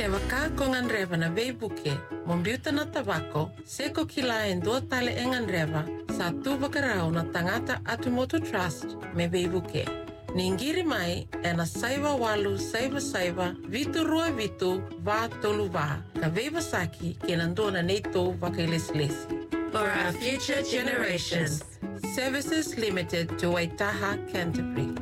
Ke waka ko nganrewa na veibuke, mombiuta na tabako, seko kila en dua tale e nganrewa, sa tu wakarau na tangata Atumotu Trust me veibuke. Ningiri mai e na saiwa walu saiwa vitu rua vitu va tolu va, ka veiwa saki ke nandona neito wakailesi. For our future generations. Services Limited to Waitaha, Canterbury.